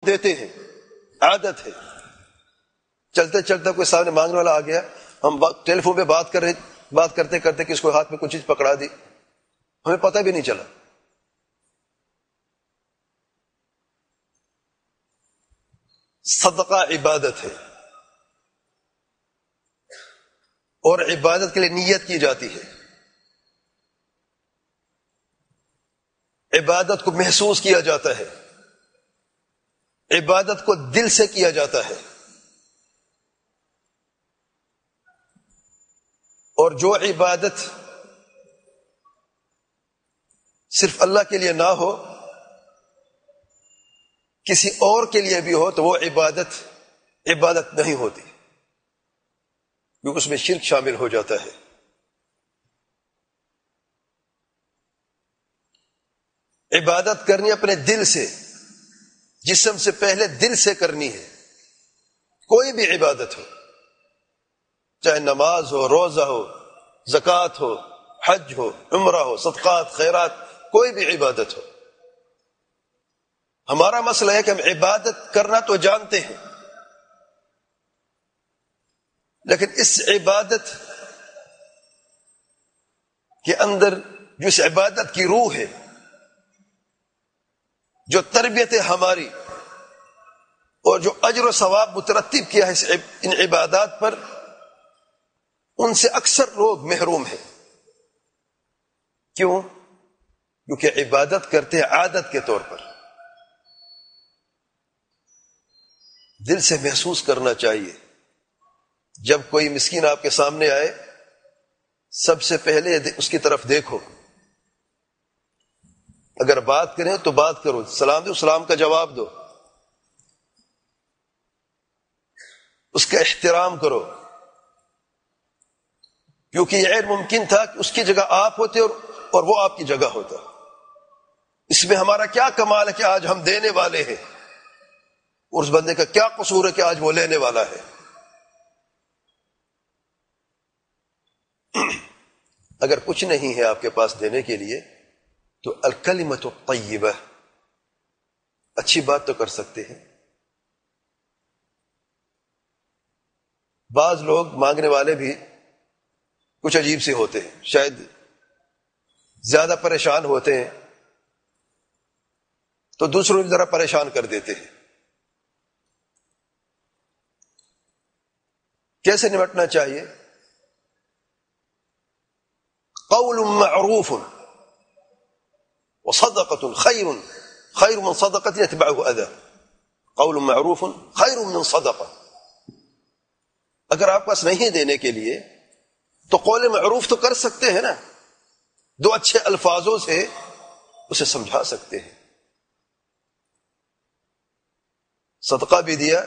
دیتے ہیں، عادت ہے. چلتے چلتے کوئی سامنے مانگنے والا آ گیا، ہم ٹیلی فون پہ بات کرتے کرتے کس کو ہاتھ میں کچھ چیز پکڑا دی، ہمیں پتہ بھی نہیں چلا. صدقہ عبادت ہے، اور عبادت کے لیے نیت کی جاتی ہے. عبادت کو محسوس کیا جاتا ہے، عبادت کو دل سے کیا جاتا ہے. اور جو عبادت صرف اللہ کے لیے نہ ہو، کسی اور کے لیے بھی ہو، تو وہ عبادت نہیں ہوتی، کیونکہ اس میں شرک شامل ہو جاتا ہے. عبادت کرنی اپنے دل سے، جسم سے پہلے دل سے کرنی ہے. کوئی بھی عبادت ہو، چاہے نماز ہو، روزہ ہو، زکوٰۃ ہو، حج ہو، عمرہ ہو، صدقات، خیرات، کوئی بھی عبادت ہو. ہمارا مسئلہ ہے کہ ہم عبادت کرنا تو جانتے ہیں، لیکن اس عبادت کے اندر جو اس عبادت کی روح ہے، جو تربیت ہے ہماری، اور جو اجر و ثواب مترتب کیا ہے ان عبادات پر، ان سے اکثر لوگ محروم ہیں. کیوں؟ کیونکہ عبادت کرتے ہیں عادت کے طور پر. دل سے محسوس کرنا چاہیے. جب کوئی مسکین آپ کے سامنے آئے، سب سے پہلے اس کی طرف دیکھو. اگر بات کریں تو بات کرو، سلام دو، سلام کا جواب دو، اس کا احترام کرو. کیونکہ یہ غیر ممکن تھا کہ اس کی جگہ آپ ہوتے اور وہ آپ کی جگہ ہوتا. اس میں ہمارا کیا کمال ہے کہ آج ہم دینے والے ہیں، اور اس بندے کا کیا قصور ہے کہ آج وہ لینے والا ہے. اگر کچھ نہیں ہے آپ کے پاس دینے کے لیے، تو الکلمۃ الطیبہ، اچھی بات تو کر سکتے ہیں. بعض لوگ مانگنے والے بھی کچھ عجیب سے ہوتے ہیں، شاید زیادہ پریشان ہوتے ہیں تو دوسروں کو ذرا پریشان کر دیتے ہیں. کیسے نمٹنا چاہیے؟ قول معروف وصدقۃ خیر من صدقۃ یتبعہ اذی. قول معروف خیر من صدقہ. اگر آپ پاس نہیں دینے کے لیے تو قول معروف تو کر سکتے ہیں نا، دو اچھے الفاظوں سے اسے سمجھا سکتے ہیں. صدقہ بھی دیا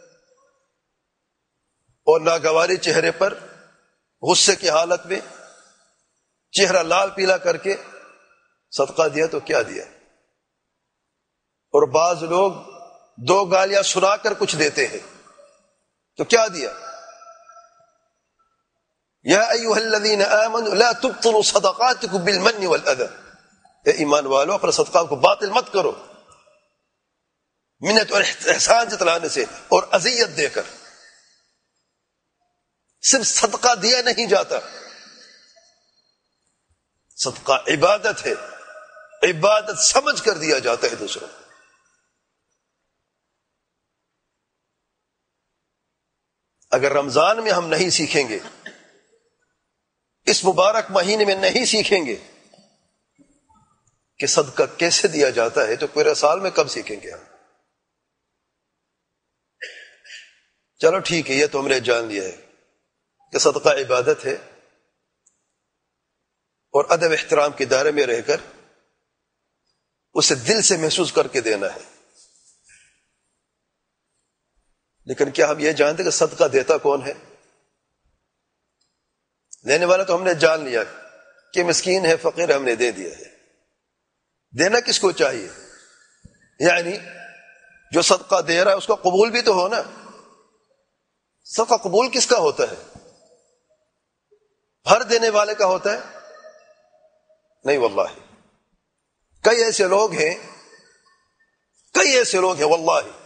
اور ناگواری چہرے پر، غصے کی حالت میں، چہرہ لال پیلا کر کے صدقہ دیا تو کیا دیا. اور بعض لوگ دو گالیاں سنا کر کچھ دیتے ہیں تو کیا دیا. یا ایھا الذین آمنوا لا تبطلوا صدقاتکم بالمن والاذی. اے ایمان والو، اپنے صدقات کو باطل مت کرو منت اور احسان جتلانے سے اور اذیت دے کر. صرف صدقہ دیا نہیں جاتا، صدقہ عبادت ہے، عبادت سمجھ کر دیا جاتا ہے دوسروں کو. اگر رمضان میں ہم نہیں سیکھیں گے، اس مبارک مہینے میں نہیں سیکھیں گے کہ صدقہ کیسے دیا جاتا ہے، تو پورے سال میں کب سیکھیں گے ہم؟ چلو ٹھیک ہے، یہ تو ہم نے جان لیا ہے کہ صدقہ عبادت ہے، اور ادب احترام کے دائرے میں رہ کر اسے دل سے محسوس کر کے دینا ہے. لیکن کیا ہم یہ جانتے کہ صدقہ دیتا کون ہے؟ لینے والا تو ہم نے جان لیا کہ مسکین ہے، فقیر ہے، ہم نے دے دیا ہے. دینا کس کو چاہیے؟ یعنی جو صدقہ دے رہا ہے اس کا قبول بھی تو ہو نا. صدقہ قبول کس کا ہوتا ہے؟ ہر دینے والے کا ہوتا ہے؟ نہیں واللہ. کئی ایسے لوگ ہیں واللہ